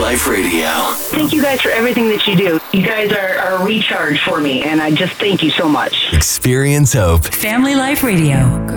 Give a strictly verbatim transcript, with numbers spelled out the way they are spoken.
Life Radio. Thank you guys for everything that you do. You guys are, are a recharge for me, and I just thank you so much. Experience hope. Family Life Radio.